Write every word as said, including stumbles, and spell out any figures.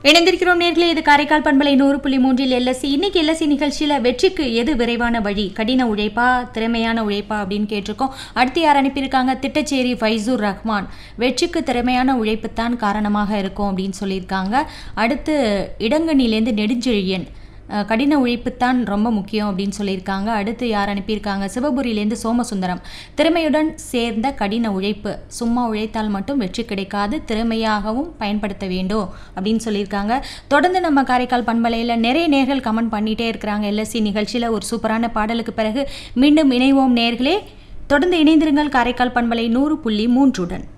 இணைந்திருக்கிறோம் நேர்களே. இது காரைக்கால் பண்பலை நூறு புள்ளி மூன்றில் எல்எஸ்சி. இன்னைக்கு எல்எஸ்சி நிகழ்ச்சியில வெற்றிக்கு எது விரைவான வழி, கடின உழைப்பா திறமையான உழைப்பா அப்படின்னு கேட்டிருக்கோம். அடுத்து யார் அனுப்பியிருக்காங்க? திட்டச்சேரி ஃபைசூர் ரஹ்மான். வெற்றிக்கு திறமையான உழைப்பு தான் காரணமாக இருக்கும் அப்படின்னு சொல்லியிருக்காங்க. அடுத்து இடங்கணிலேருந்து நெடுஞ்செழியன், கடின உழைப்புத்தான் ரொம்ப முக்கியம் அப்படின்னு சொல்லியிருக்காங்க. அடுத்து யார் அனுப்பியிருக்காங்க? சிவபுரியிலேருந்து சோமசுந்தரம். திறமையுடன் சேர்ந்த கடின உழைப்பு, சும்மா உழைத்தால் மட்டும் வெற்றி கிடைக்காது, திறமையாகவும் பயன்படுத்த வேண்டும் அப்படின்னு சொல்லியிருக்காங்க. தொடர்ந்து நம்ம காரைக்கால் பண்பலையில் நிறைய நேர்கள் கமெண்ட் பண்ணிகிட்டே இருக்கிறாங்க. எல்எஸ்சி நிகழ்ச்சியில் ஒரு சூப்பரான பாடலுக்கு பிறகு மீண்டும் இணைவோம் நேர்களே. தொடர்ந்து இணைந்திருங்கள் காரைக்கால் பண்பலை நூறு புள்ளி மூன்றுடன்.